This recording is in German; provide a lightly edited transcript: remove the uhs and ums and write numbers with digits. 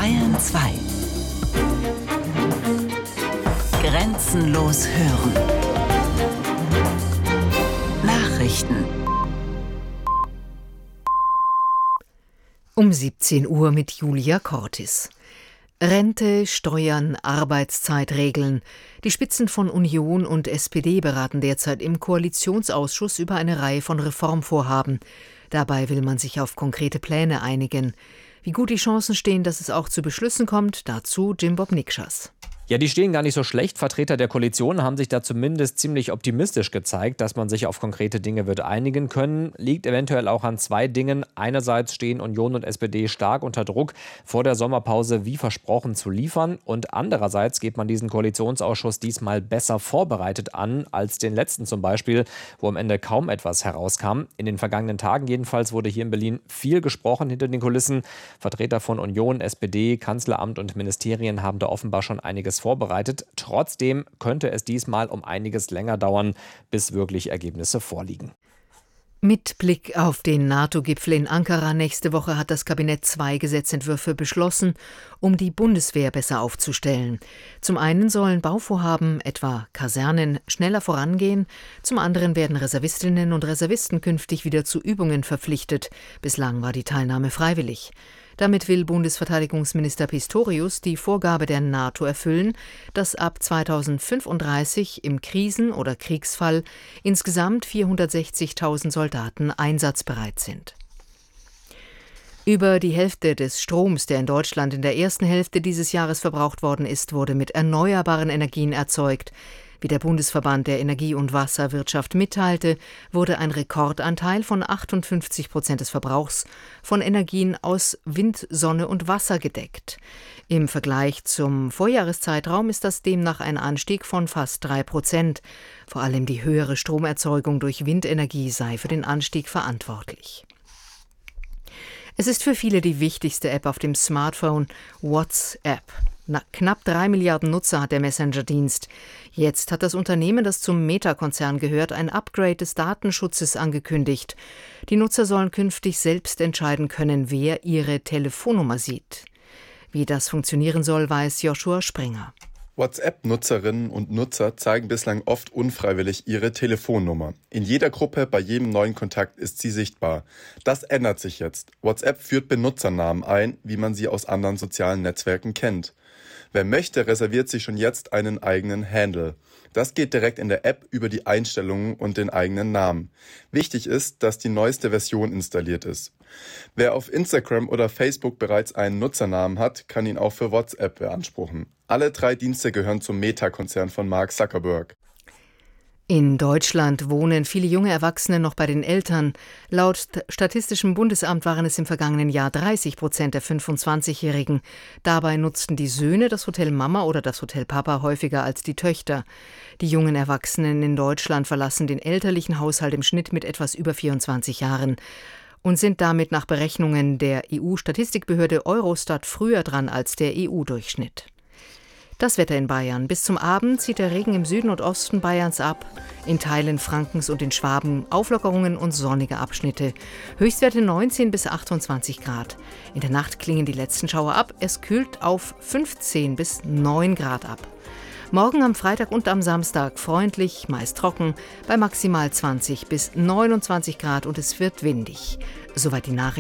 Bayern 2. Grenzenlos hören. Nachrichten. Um 17 Uhr mit Julia Cortis. Rente, Steuern, Arbeitszeitregeln. Die Spitzen von Union und SPD beraten derzeit im Koalitionsausschuss über eine Reihe von Reformvorhaben. Dabei will man sich auf konkrete Pläne einigen. Wie gut die Chancen stehen, dass es auch zu Beschlüssen kommt, dazu Jim Bob Nikschas. Ja, die stehen gar nicht so schlecht. Vertreter der Koalition haben sich da zumindest ziemlich optimistisch gezeigt, dass man sich auf konkrete Dinge wird einigen können. Liegt eventuell auch an zwei Dingen. Einerseits stehen Union und SPD stark unter Druck, vor der Sommerpause wie versprochen zu liefern. Und andererseits geht man diesen Koalitionsausschuss diesmal besser vorbereitet an als den letzten zum Beispiel, wo am Ende kaum etwas herauskam. In den vergangenen Tagen jedenfalls wurde hier in Berlin viel gesprochen hinter den Kulissen. Vertreter von Union, SPD, Kanzleramt und Ministerien haben da offenbar schon einiges vorbereitet. Trotzdem könnte es diesmal um einiges länger dauern, bis wirklich Ergebnisse vorliegen. Mit Blick auf den NATO-Gipfel in Ankara nächste Woche hat das Kabinett 2 Gesetzentwürfe beschlossen, um die Bundeswehr besser aufzustellen. Zum einen sollen Bauvorhaben, etwa Kasernen, schneller vorangehen. Zum anderen werden Reservistinnen und Reservisten künftig wieder zu Übungen verpflichtet. Bislang war die Teilnahme freiwillig. Damit will Bundesverteidigungsminister Pistorius die Vorgabe der NATO erfüllen, dass ab 2035 im Krisen- oder Kriegsfall insgesamt 460.000 Soldaten einsatzbereit sind. Über die Hälfte des Stroms, der in Deutschland in der ersten Hälfte dieses Jahres verbraucht worden ist, wurde mit erneuerbaren Energien erzeugt. Wie der Bundesverband der Energie- und Wasserwirtschaft mitteilte, wurde ein Rekordanteil von 58% des Verbrauchs von Energien aus Wind, Sonne und Wasser gedeckt. Im Vergleich zum Vorjahreszeitraum ist das demnach ein Anstieg von fast 3%. Vor allem die höhere Stromerzeugung durch Windenergie sei für den Anstieg verantwortlich. Es ist für viele die wichtigste App auf dem Smartphone, WhatsApp. Knapp 3 Milliarden Nutzer hat der Messenger-Dienst. Jetzt hat das Unternehmen, das zum Meta-Konzern gehört, ein Upgrade des Datenschutzes angekündigt. Die Nutzer sollen künftig selbst entscheiden können, wer ihre Telefonnummer sieht. Wie das funktionieren soll, weiß Joshua Springer. WhatsApp-Nutzerinnen und Nutzer zeigen bislang oft unfreiwillig ihre Telefonnummer. In jeder Gruppe, bei jedem neuen Kontakt ist sie sichtbar. Das ändert sich jetzt. WhatsApp führt Benutzernamen ein, wie man sie aus anderen sozialen Netzwerken kennt. Wer möchte, reserviert sich schon jetzt einen eigenen Handle. Das geht direkt in der App über die Einstellungen und den eigenen Namen. Wichtig ist, dass die neueste Version installiert ist. Wer auf Instagram oder Facebook bereits einen Nutzernamen hat, kann ihn auch für WhatsApp beanspruchen. Alle 3 Dienste gehören zum Meta-Konzern von Mark Zuckerberg. In Deutschland wohnen viele junge Erwachsene noch bei den Eltern. Laut Statistischem Bundesamt waren es im vergangenen Jahr 30% der 25-Jährigen. Dabei nutzten die Söhne das Hotel Mama oder das Hotel Papa häufiger als die Töchter. Die jungen Erwachsenen in Deutschland verlassen den elterlichen Haushalt im Schnitt mit etwas über 24 Jahren und sind damit nach Berechnungen der EU-Statistikbehörde Eurostat früher dran als der EU-Durchschnitt. Das Wetter in Bayern. Bis zum Abend zieht der Regen im Süden und Osten Bayerns ab. In Teilen Frankens und in Schwaben Auflockerungen und sonnige Abschnitte. Höchstwerte 19 bis 28 Grad. In der Nacht klingen die letzten Schauer ab. Es kühlt auf 15 bis 9 Grad ab. Morgen am Freitag und am Samstag freundlich, meist trocken, bei maximal 20 bis 29 Grad und es wird windig. Soweit die Nachrichten.